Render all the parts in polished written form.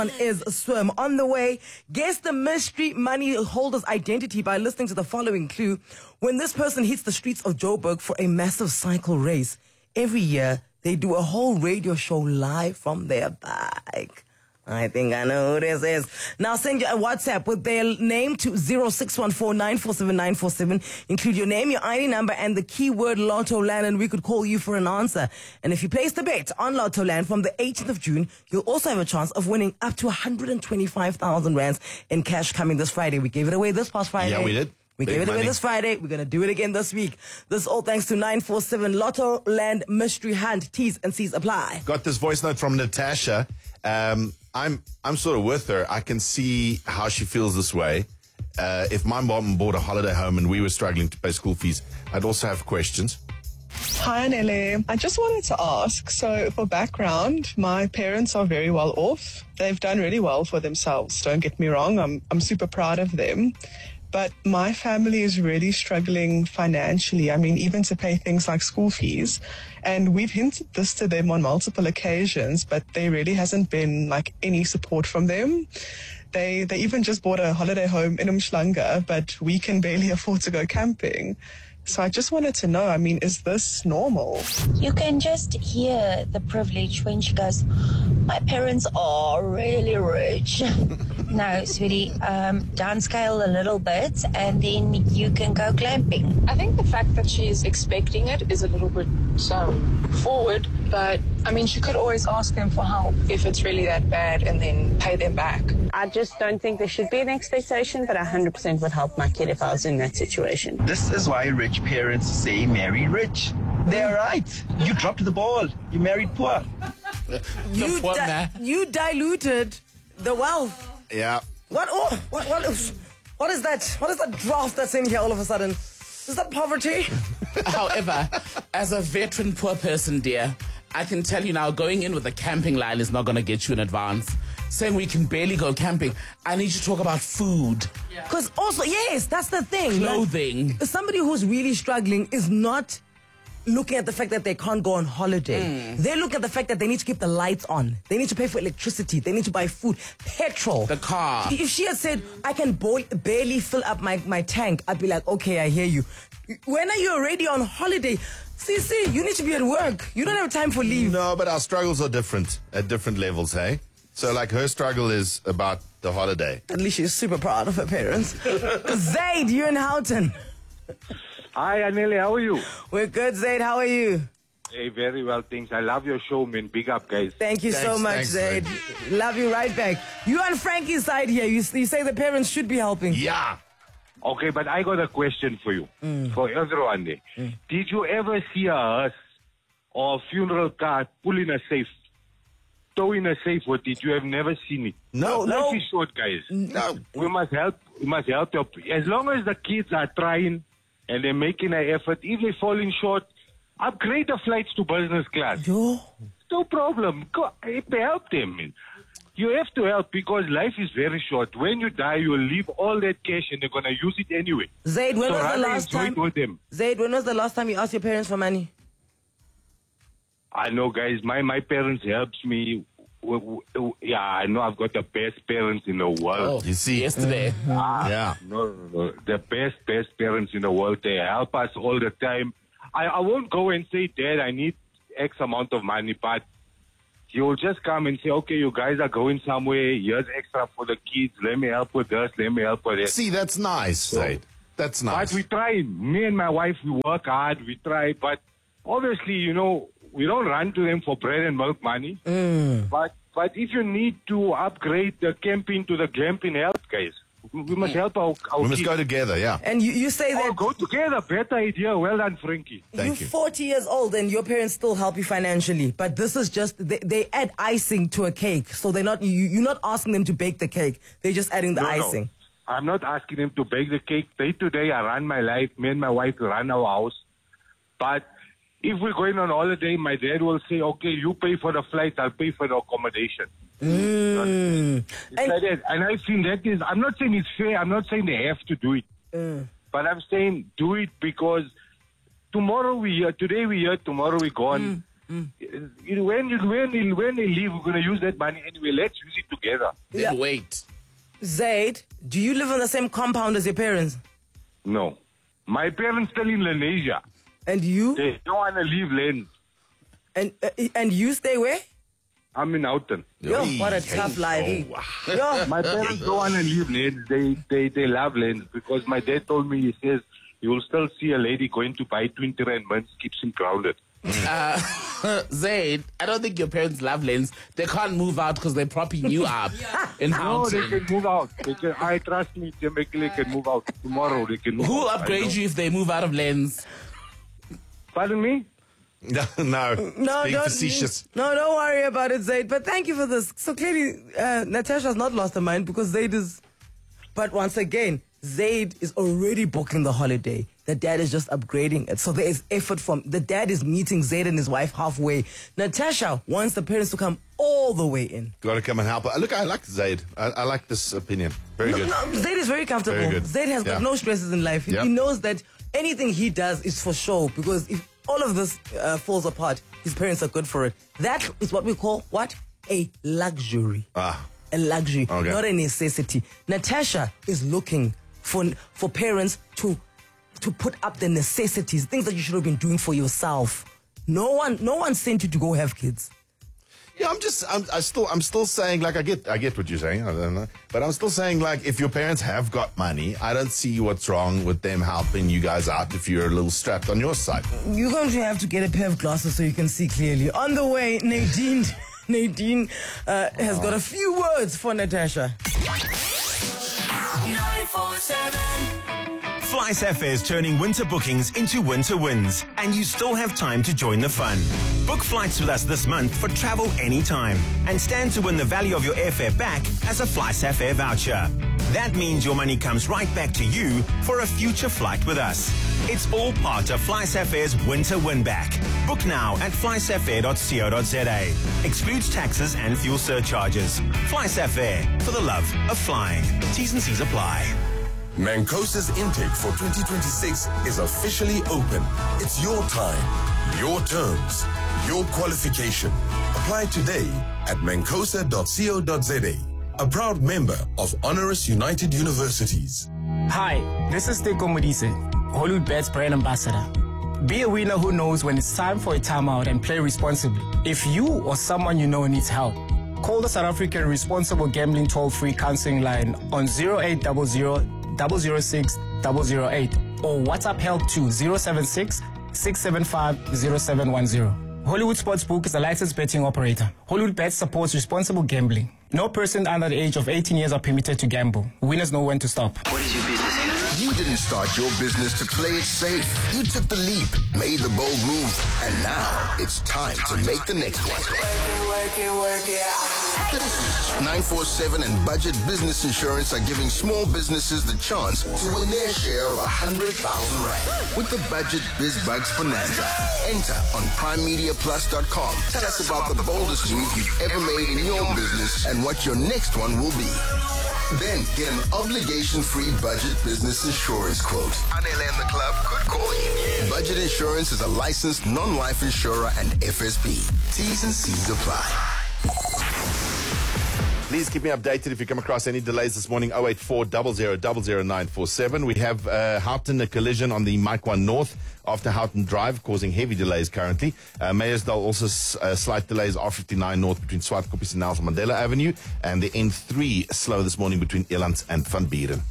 Is a swim on the way. Guess the mystery money holder's identity by listening to the following clue. When this person hits the streets of Joburg for a massive cycle race, every year they do a whole radio show live from their bike. I think I know who this is. Now send your WhatsApp with their name to 0614947947. Include your name, your ID number, and the keyword Lotto Land, and we could call you for an answer. And if you place the bet on Lotto Land from the 18th of June, you'll also have a chance of winning up to 125,000 rands in cash coming this Friday. We gave it away this past Friday. Yeah, we did. We gave it away this Friday. We're going to do it again this week. This is all thanks to 947 Lotto Land Mystery Hunt. T's and C's apply. Got this voice note from Natasha. I'm sort of with her. I can see how she feels this way. If my mom bought a holiday home and we were struggling to pay school fees, I'd also have questions. Hi, Anele. I just wanted to ask, so for background, my parents are very well off. They've done really well for themselves. Don't get me wrong. I'm super proud of them. But my family is really struggling financially. I mean, even to pay things like school fees. And we've hinted this to them on multiple occasions, but there really hasn't been like any support from them. They even just bought a holiday home in Umhlanga, but we can barely afford to go camping. So I just wanted to know, I mean, is this normal? You can just hear the privilege when she goes, my parents are really rich. No, sweetie, downscale a little bit and then you can go glamping. I think the fact that she's expecting it is a little bit forward, but I mean, she could always ask them for help if it's really that bad and then pay them back. I just don't think there should be an expectation, but I 100% would help my kid if I was in that situation. This is why rich parents say marry rich. They're right. You dropped the ball. You married poor. You diluted the wealth. Yeah. What is that? What is that draft that's in here all of a sudden? Is that poverty? However, as a veteran poor person, dear, I can tell you now, going in with a camping line is not going to get you in advance. Saying we can barely go camping, I need you to talk about food. Because also, yes, that's the thing. Clothing. Like, somebody who's really struggling is not looking at the fact that they can't go on holiday. They look at the fact that they need to keep the lights on. They need to pay for electricity. They need to buy food, petrol. The car. If she had said, I can barely fill up my tank, I'd be like, okay, I hear you. When are you already on holiday? See, you need to be at work. You don't have time for leave. No, but our struggles are different at different levels, hey? So, like, her struggle is about the holiday. At least she's super proud of her parents. Zaid, you in Houghton. Hi, Anele, how are you? We're good, Zaid. How are you? Hey, very well, thanks. I love your show, man. Big up, guys. Thank you so much, Zaid. Love you right back. You on Frankie's side here. You say the parents should be helping. Yeah. Okay, but I got a question for you. For everyone there. Did you ever see a hearse or a funeral car pull in a safe? Tow in a safe, or did you have never seen it? No. Life is short, guys. No. We must help. As long as the kids are trying and they're making an effort, if they're falling short, upgrade the flights to business class. Yo. No problem. Help them, man. You have to help because life is very short. When you die, you'll leave all that cash and they're going to use it anyway. Zaid, when was the last time? Zaid, when was the last time you asked your parents for money? I know, guys. My parents helped me. Yeah, I know I've got the best parents in the world. Oh, you see, yesterday. Yeah. No. The best parents in the world. They help us all the time. I won't go and say, Dad, I need X amount of money, but you'll just come and say, okay, you guys are going somewhere. Here's extra for the kids. Let me help with this. Let me help with that. See, that's nice, Zaid. That's nice. But we try. Me and my wife, we work hard. We try. But obviously, you know, we don't run to them for bread and milk money. But if you need to upgrade the camping to the glamping, help, guys. We must help our We must kids. go together, yeah. And you say that... go together. Better idea. Well done, Frankie. Thank you. You're 40 years old and your parents still help you financially. But this is just... They add icing to a cake. So they're not... You're not asking them to bake the cake. They're just adding the icing. No. I'm not asking them to bake the cake. Day to day, I run my life. Me and my wife run our house. But if we're going on holiday, my dad will say, okay, you pay for the flight, I'll pay for the accommodation. It's like that. And I feel that is, I'm not saying it's fair, I'm not saying they have to do it. But I'm saying do it because tomorrow we here, today we here, tomorrow we gone. When they leave, we're going to use that money anyway. Let's use it together. Then wait. Zaid, do you live on the same compound as your parents? No. My parents still in Lenasia. And you? They don't want to leave Lens. And you stay where? I'm in Houghton. Yo, what a tough life. Yo. My parents don't want to leave Lens. They love Lens because my dad told me, he says, you will still see a lady going to buy 20 rand mints, keeps him grounded. Zaid, I don't think your parents love Lens. They can't move out because they're propping you up in No, Houghton. they can move out. I trust me, they can move out. Tomorrow they can move Who'll out. upgrade you if they move out of Lens? Pardon me? No, being facetious. No, don't worry about it, Zaid. But thank you for this. So clearly, Natasha's not lost her mind because Zaid is. But once again, Zaid is already booking the holiday. The dad is just upgrading it. So there is effort from the dad is meeting Zaid and his wife halfway. Natasha wants the parents to come all the way in. Got to come and help. Look, I like Zaid. I like this opinion. Very good. No, Zaid is very comfortable. Very good. Zaid has got no stresses in life. Yeah. He knows that anything he does is for show because if all of this falls apart, his parents are good for it. That is what we call what? A luxury. A luxury, not a necessity. Natasha is looking for parents to put up the necessities, things that you should have been doing for yourself. No one sent you to go have kids. Yeah, I'm still saying, like, I get what you're saying, I don't know, but I'm still saying, like, if your parents have got money, I don't see what's wrong with them helping you guys out if you're a little strapped on your side. You're going to have to get a pair of glasses so you can see clearly. On the way, Nadine has got a few words for Natasha. 947. FlySafair is turning winter bookings into winter wins, and you still have time to join the fun. Book flights with us this month for travel anytime and stand to win the value of your airfare back as a FlySafair voucher. That means your money comes right back to you for a future flight with us. It's all part of FlySafair's winter win back. Book now at flysafair.co.za. Excludes taxes and fuel surcharges. FlySafair, for the love of flying. T's and C's apply. Mancosa's intake for 2026 is officially open. It's your time, your terms, your qualification. Apply today at mancosa.co.za. A proud member of Honoris United Universities. Hi, this is Teko Modise, Hollywood Bets brand ambassador. Be a winner who knows when it's time for a timeout and play responsibly. If you or someone you know needs help, call the South African Responsible Gambling toll-free counseling line on 0800 006 008 or WhatsApp help to 076 675 0710. Hollywood Sportsbook is a licensed betting operator. Hollywood Bets supports responsible gambling. No person under the age of 18 years are permitted to gamble. Winners know when to stop. What is your business here? You didn't start your business to play it safe. You took the leap, made the bold move, and now it's time to make the next one. Work it out. 947 and Budget Business Insurance are giving small businesses the chance to win their share of 100,000 Rand with the Budget BizBugs Bonanza. Enter on primemediaplus.com. Tell us about the boldest move you've ever made in your business and what your next one will be. Then get an obligation-free Budget Business Insurance quote. Anele and the club could call you. Budget Insurance is a licensed non-life insurer and FSP. T's and C's apply. Please keep me updated if you come across any delays this morning. 084 00 00947. We have Houghton, a collision on the Mike 1 North after Houghton Drive, causing heavy delays currently. Meyersdal also slight delays R59 North between Swartkoppies and Nelson Mandela Avenue, and the N3 slow this morning between Elands and Van Buren.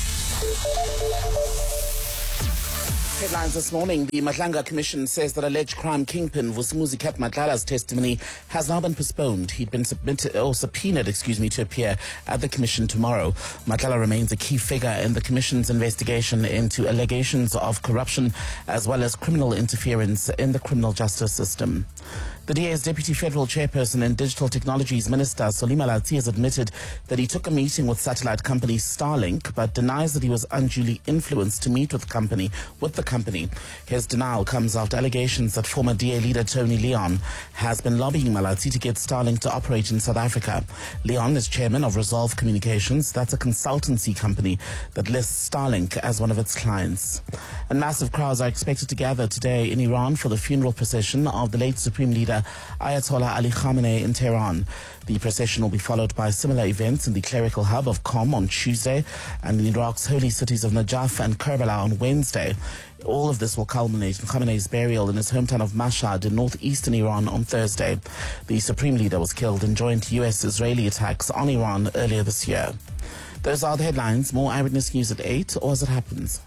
Headlines this morning. The Matlanga Commission says that alleged crime kingpin Vusumuzi Cap Matlala's testimony has now been postponed. He'd been subpoenaed to appear at the commission tomorrow. Matlala remains a key figure in the commission's investigation into allegations of corruption as well as criminal interference in the criminal justice system. The DA's Deputy Federal Chairperson and Digital Technologies Minister, Solima Latsi, has admitted that he took a meeting with satellite company Starlink, but denies that he was unduly influenced to meet with the company. His denial comes after allegations that former DA leader Tony Leon has been lobbying Malatsi to get Starlink to operate in South Africa. Leon is chairman of Resolve Communications. That's a consultancy company that lists Starlink as one of its clients. And massive crowds are expected to gather today in Iran for the funeral procession of the late Supreme Leader leader Ayatollah Ali Khamenei in Tehran. The procession will be followed by similar events in the clerical hub of Qom on Tuesday and in Iraq's holy cities of Najaf and Karbala on Wednesday. All of this will culminate in Khamenei's burial in his hometown of Mashhad in northeastern Iran on Thursday. The supreme leader was killed in joint US-Israeli attacks on Iran earlier this year. Those are the headlines. More Eyewitness News at 8 or as it happens.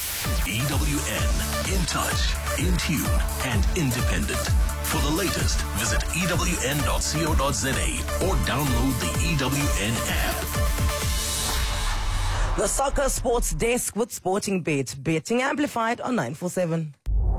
EWN, in touch, in tune, and independent. For the latest, visit ewn.co.za or download the EWN app. The Soccer Sports Desk with Sporting Bet. Betting amplified on 947.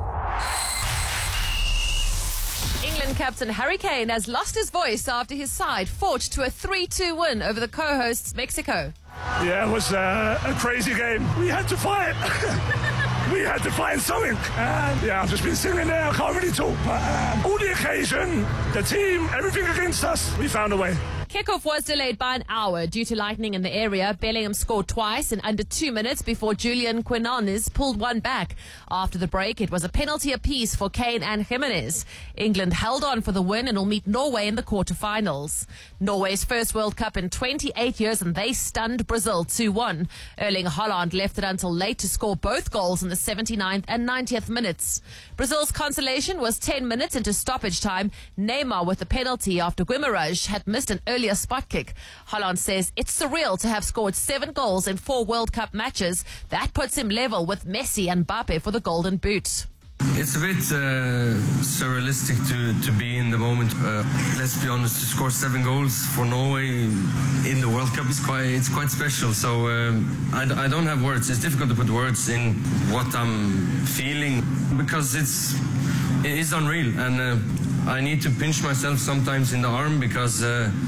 England captain Harry Kane has lost his voice after his side fought to a 3-2 win over the co-hosts Mexico. Yeah, it was a crazy game. We had to fight. We had to find something. And yeah, I've just been sitting there. I can't really talk. But all the occasion, the team, everything against us, we found a way. Kickoff was delayed by an hour due to lightning in the area. Bellingham scored twice in under 2 minutes before Julian Quinones pulled one back. After the break, it was a penalty apiece for Kane and Jimenez. England held on for the win and will meet Norway in the quarterfinals. Norway's first World Cup in 28 years, and they stunned Brazil 2-1. Erling Haaland left it until late to score both goals in the 79th and 90th minutes. Brazil's consolation was 10 minutes into stoppage time. Neymar with the penalty after Guimarães had missed an earlier spot kick. Haaland says it's surreal to have scored 7 goals in 4 World Cup matches. That puts him level with Messi and Mbappe for the Golden Boot. It's a bit surrealistic to be in the moment. Let's be honest, to score 7 goals for Norway in the World Cup is quite special. So I don't have words. It's difficult to put words in what I'm feeling because it is unreal, and I need to pinch myself sometimes in the arm because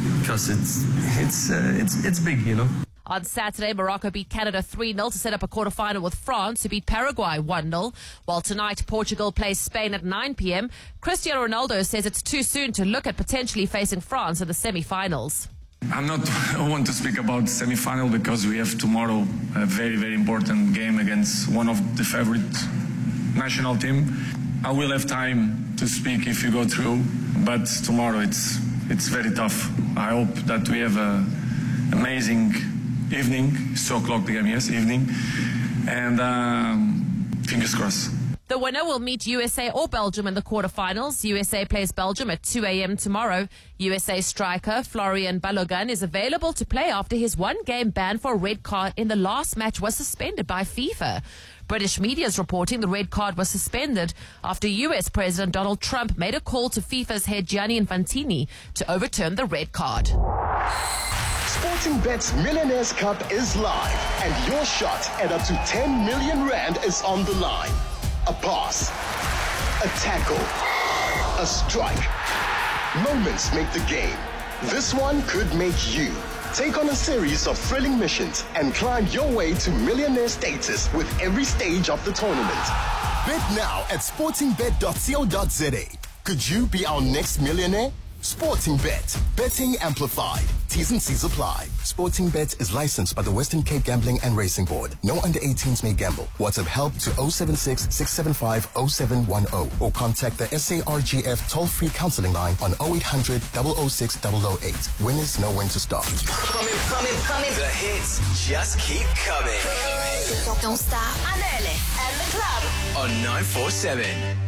it's big, you know. On Saturday, Morocco beat Canada 3-0 to set up a quarterfinal with France, who beat Paraguay 1-0. While tonight, Portugal plays Spain at 9 p.m. Cristiano Ronaldo says it's too soon to look at potentially facing France in the semi-finals. I'm not one to speak about semi-final because we have tomorrow a very, very important game against one of the favorite national team. I will have time to speak if you go through, but tomorrow it's very tough. I hope that we have an amazing evening, 2 o'clock the game, yes, evening, and fingers crossed. The winner will meet USA or Belgium in the quarterfinals. USA plays Belgium at 2 a.m. tomorrow. USA striker Florian Balogun is available to play after his 1-game ban for a red card in the last match was suspended by FIFA. British media is reporting the red card was suspended after US President Donald Trump made a call to FIFA's head Gianni Infantino to overturn the red card. Sporting Bet's Millionaires Cup is live, and your shot at up to 10 million rand is on the line. A pass, a tackle, a strike. Moments make the game. This one could make you. Take on a series of thrilling missions and climb your way to millionaire status with every stage of the tournament. Bet now at sportingbet.co.za. Could you be our next millionaire? Sporting Bet. Betting amplified. T's and C's apply. Sporting Bet is licensed by the Western Cape Gambling and Racing Board. No under 18s may gamble. WhatsApp help to 076-675-0710 or contact the SARGF toll-free counseling line on 0800 006 008. Winners know when to stop. Coming. The hits just keep coming. Don't stop. Anele and the club On 947.